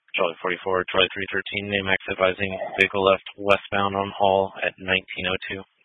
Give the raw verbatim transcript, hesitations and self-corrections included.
Charlie forty-four, Charlie three thirteen, NAMEX advising vehicle left westbound on Hall at nineteen oh two.